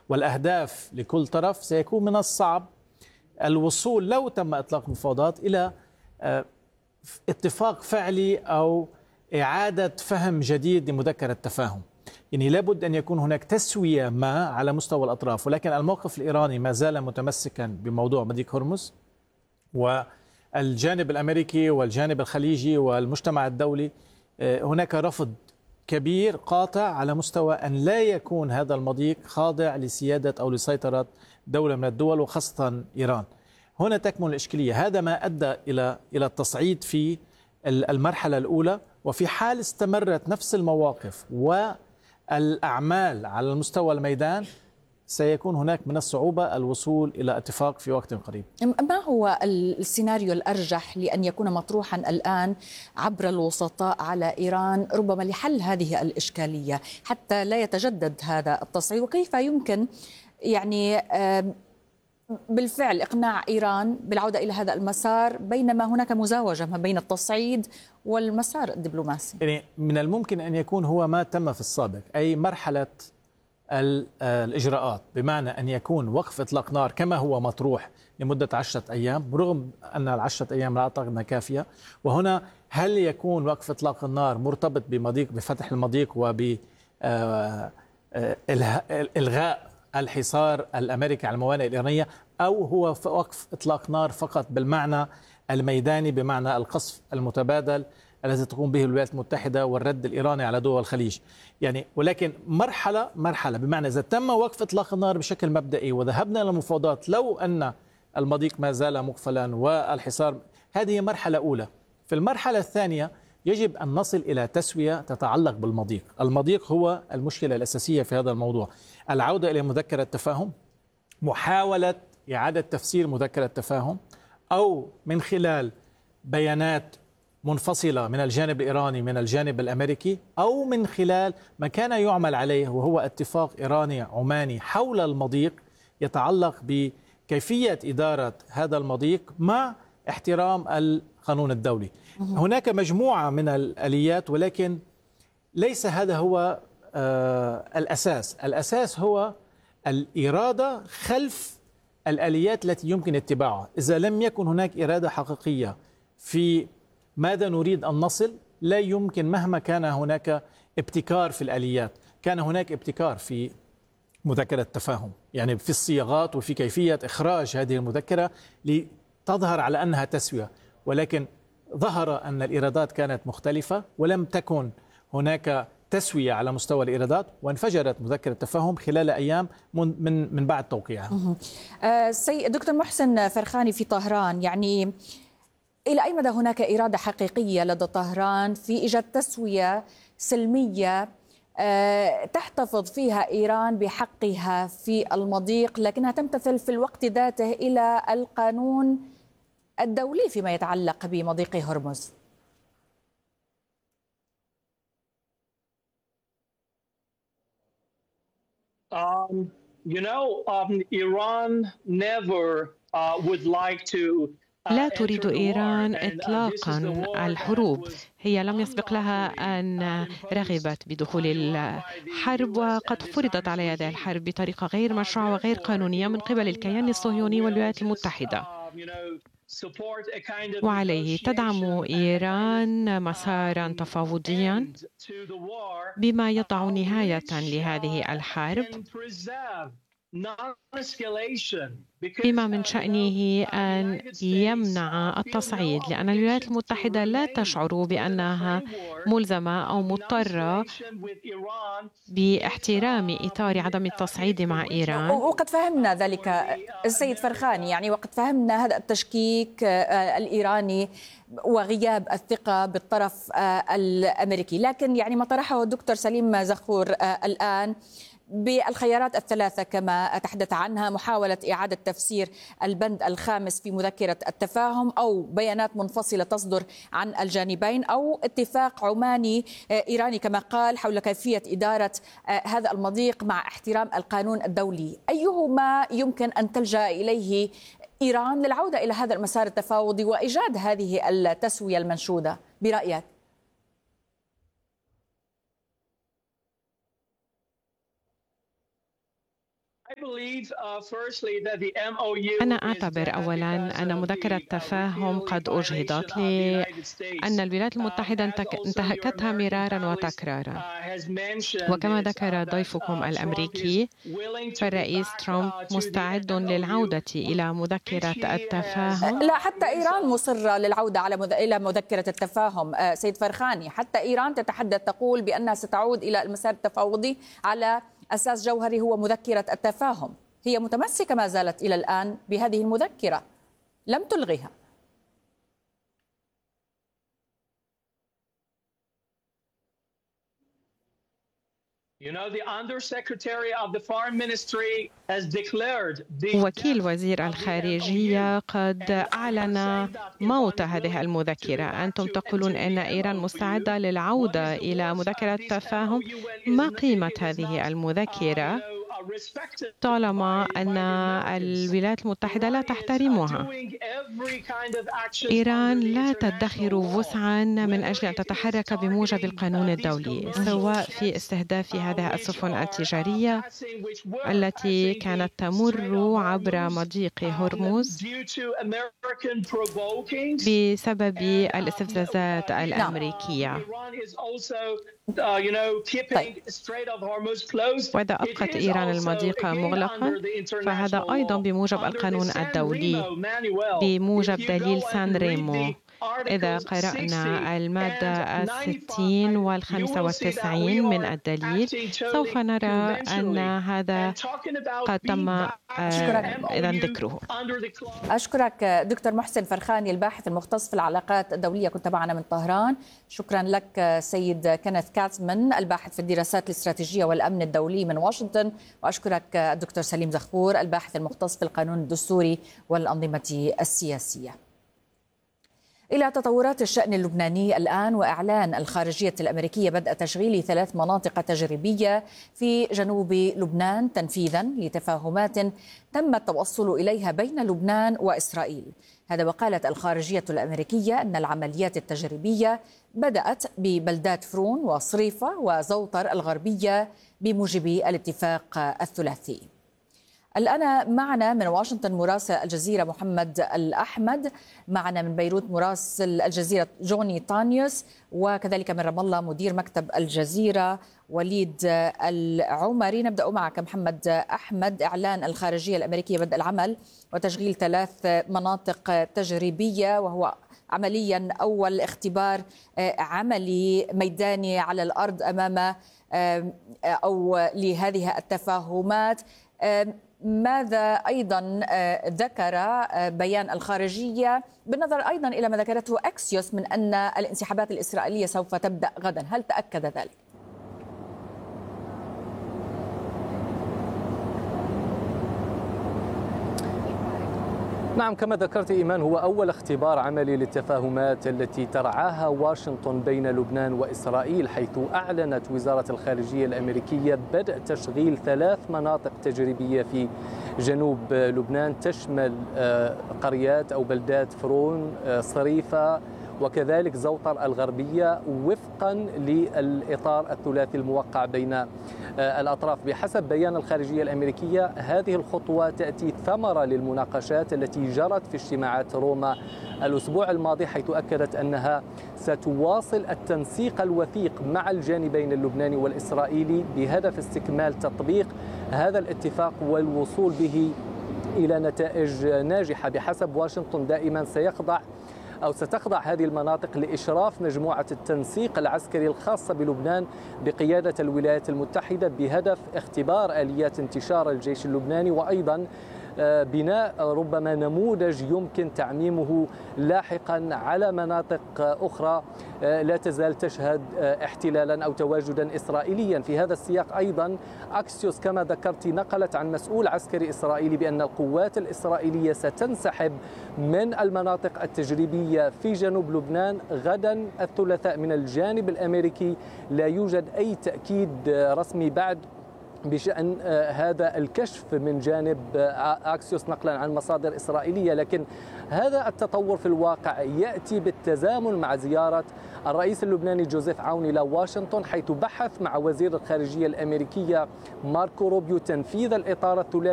والأهداف لكل طرف، سيكون من الصعب الوصول لو تم إطلاق مفاوضات إلى اتفاق فعلي أو إعادة فهم جديد لمذكرة التفاهم. يعني لابد أن يكون هناك تسوية ما على مستوى الأطراف، ولكن الموقف الإيراني ما زال متمسكا بموضوع مضيق هرمز، والجانب الأمريكي والجانب الخليجي والمجتمع الدولي هناك رفض كبير قاطع على مستوى أن لا يكون هذا المضيق خاضع لسيادة أو لسيطرة دولة من الدول وخاصة إيران. هنا تكمن الإشكالية. هذا ما أدى إلى التصعيد في المرحلة الأولى، وفي حال استمرت نفس المواقف والأعمال على المستوى الميدان سيكون هناك من الصعوبة الوصول إلى اتفاق في وقت قريب. ما هو السيناريو الأرجح لأن يكون مطروحا الآن عبر الوسطاء على إيران ربما لحل هذه الإشكالية حتى لا يتجدد هذا التصعيد؟ وكيف يمكن يعني بالفعل إقناع إيران بالعودة إلى هذا المسار بينما هناك مزاوجة ما بين التصعيد والمسار الدبلوماسي؟ يعني من الممكن أن يكون هو ما تم في السابق، أي مرحلة الإجراءات، بمعنى أن يكون وقف إطلاق نار كما هو مطروح لمدة 10 أيام، رغم أن 10 أيام لا أعتقد أنها كافية. وهنا هل يكون وقف إطلاق النار مرتبط بفتح المضيق وبإلغاء الحصار الأمريكي على الموانئ الإيرانية، أو هو وقف إطلاق نار فقط بالمعنى الميداني، بمعنى القصف المتبادل الذي تقوم به الولايات المتحدة والرد الإيراني على دول الخليج. يعني ولكن مرحلة بمعنى إذا تم وقف إطلاق النار بشكل مبدئي وذهبنا إلى المفاوضات لو أن المضيق ما زال مقفلا والحصار، هذه مرحلة أولى. في المرحلة الثانية يجب أن نصل إلى تسوية تتعلق بالمضيق. المضيق هو المشكلة الأساسية في هذا الموضوع. العودة إلى مذكرة تفاهم، محاولة إعادة تفسير مذكرة تفاهم، أو من خلال بيانات منفصلة من الجانب الإيراني من الجانب الأمريكي، أو من خلال ما كان يعمل عليه وهو اتفاق إيراني عماني حول المضيق يتعلق بكيفية إدارة هذا المضيق مع احترام القانون الدولي. هناك مجموعة من الآليات، ولكن ليس هذا هو الأساس هو الإرادة خلف الآليات التي يمكن اتباعها. إذا لم يكن هناك إرادة حقيقية في ماذا نريد أن نصل، لا يمكن مهما كان هناك ابتكار في الآليات. كان هناك ابتكار في مذكرة التفاهم، يعني في الصياغات وفي كيفية إخراج هذه المذكرة لتظهر على أنها تسوية، ولكن ظهر أن الإيرادات كانت مختلفة ولم تكن هناك تسوية على مستوى الإيرادات، وانفجرت مذكرة التفاهم خلال أيام من بعد توقيعها. سيد دكتور محسن فرخاني في طهران، يعني إلى أي مدى هناك إرادة حقيقية لدى طهران في إيجاد تسوية سلمية تحتفظ فيها إيران بحقها في المضيق لكنها تمتثل في الوقت ذاته إلى القانون الدولي فيما يتعلق بمضيق هرمز؟ Iran never would like to لا تريد إيران إطلاقا الحروب. هي لم يسبق لها أن رغبت بدخول الحرب، وقد فرضت على يد الحرب بطريقة غير مشروعة وغير قانونية من قبل الكيان الصهيوني والولايات المتحدة. وعليه تدعم إيران مسارا تفاوضيا بما يضع نهاية لهذه الحرب، بما من شأنه أن يمنع التصعيد، لأن الولايات المتحدة لا تشعر بأنها ملزمة أو مضطرة باحترام إطار عدم التصعيد مع إيران. وقد فهمنا ذلك السيد فرخاني، يعني وقد فهمنا هذا التشكيك الإيراني وغياب الثقة بالطرف الأمريكي، لكن يعني ما طرحه الدكتور سليم زخور الآن بالخيارات الثلاثة كما تحدث عنها، محاولة إعادة تفسير البند الخامس في مذكرة التفاهم، أو بيانات منفصلة تصدر عن الجانبين، أو اتفاق عماني إيراني كما قال حول كيفية إدارة هذا المضيق مع احترام القانون الدولي. أيهما يمكن أن تلجأ إليه إيران للعودة إلى هذا المسار التفاوضي وإيجاد هذه التسوية المنشودة برأيك؟ أنا أعتبر أولاً أن مذكرة تفاهم قد أجهضت لأن الولايات المتحدة انتهكتها مرارا وتكرارا، وكما ذكر ضيفكم الأمريكي فالرئيس ترامب مستعد للعودة إلى مذكرة التفاهم. لا، حتى إيران مصرة للعودة إلى مذكرة التفاهم سيد فرخاني. حتى إيران تتحدث تقول بأنها ستعود إلى المسار التفاوضي على أساس جوهري هو مذكرة التفاهم. هي متمسكة ما زالت إلى الآن بهذه المذكرة، لم تلغيها. وكيل وزير الخارجية قد أعلن موت هذه المذكرة. أنتم تقولون أن إيران مستعدة للعودة إلى مذكرة التفاهم. ما قيمة هذه المذكرة طالما أن الولايات المتحدة لا تحترمها؟ إيران لا تدخر وسعا من أجل أن تتحرك بموجب القانون الدولي، سواء في استهداف هذه السفن التجارية التي كانت تمر عبر مضيق هرمز بسبب الاستفزازات الأمريكية. وإذا أبقت إيران المضيق مغلقا فهذا أيضا بموجب القانون الدولي، بموجب دليل سان ريمو. إذا قرأنا المادة 60 و95 من الدليل سوف نرى أن هذا قد تم إذا ذكره. أشكرك دكتور محسن فرخاني الباحث المختص في العلاقات الدولية، كنت معنا من طهران. شكرا لك سيد كينيث كاتمان الباحث في الدراسات الاستراتيجية والأمن الدولي من واشنطن، وأشكرك الدكتور سليم زخور الباحث المختص في القانون الدستوري والأنظمة السياسية. إلى تطورات الشأن اللبناني الآن، وإعلان الخارجية الأمريكية بدء تشغيل 3 مناطق تجريبية في جنوب لبنان تنفيذا لتفاهمات تم التوصل إليها بين لبنان وإسرائيل. هذا وقالت الخارجية الأمريكية أن العمليات التجريبية بدأت ببلدات فرون وصريفة وزوطر الغربية بموجب الاتفاق الثلاثي. الآن معنا من واشنطن مراسل الجزيرة محمد الأحمد، معنا من بيروت مراسل الجزيرة جوني طانيوس، وكذلك من رام الله مدير مكتب الجزيرة وليد العمري. نبدأ معك محمد أحمد. إعلان الخارجية الأمريكية بدء العمل وتشغيل 3 مناطق تجريبية، وهو عمليا أول اختبار عملي ميداني على الأرض أمام أو لهذه التفاهمات. ماذا أيضا ذكر بيان الخارجية بالنظر أيضا إلى ما ذكرته أكسيوس من أن الانسحابات الإسرائيلية سوف تبدأ غدا؟ هل تأكد ذلك؟ نعم، كما ذكرت إيمان، هو أول اختبار عملي للتفاهمات التي ترعاها واشنطن بين لبنان وإسرائيل، حيث أعلنت وزارة الخارجية الأمريكية بدء تشغيل 3 مناطق تجريبية في جنوب لبنان تشمل قريات أو بلدات فرون، صريفة، وكذلك زوطر الغربية، وفقا للإطار الثلاثي الموقع بين الأطراف. بحسب بيان الخارجية الأمريكية، هذه الخطوة تأتي ثمرة للمناقشات التي جرت في اجتماعات روما الأسبوع الماضي، حيث أكدت أنها ستواصل التنسيق الوثيق مع الجانبين اللبناني والإسرائيلي بهدف استكمال تطبيق هذا الاتفاق والوصول به إلى نتائج ناجحة. بحسب واشنطن دائما ستخضع هذه المناطق لإشراف مجموعة التنسيق العسكري الخاصة بلبنان بقيادة الولايات المتحدة بهدف اختبار آليات انتشار الجيش اللبناني، وأيضا بناء ربما نموذج يمكن تعميمه لاحقا على مناطق أخرى لا تزال تشهد احتلالا أو تواجدا إسرائيليا. في هذا السياق أيضا أكسيوس كما ذكرت نقلت عن مسؤول عسكري إسرائيلي بأن القوات الإسرائيلية ستنسحب من المناطق التجريبية في جنوب لبنان غدا الثلاثاء. من الجانب الأمريكي لا يوجد أي تأكيد رسمي بعد بشأن هذا الكشف من جانب أكسيوس نقلا عن مصادر إسرائيلية، لكن هذا التطور في الواقع يأتي بالتزامن مع زيارة الرئيس اللبناني جوزيف عون إلى واشنطن، حيث بحث مع وزير الخارجية الأمريكية ماركو روبيو تنفيذ الإطار الثلاثي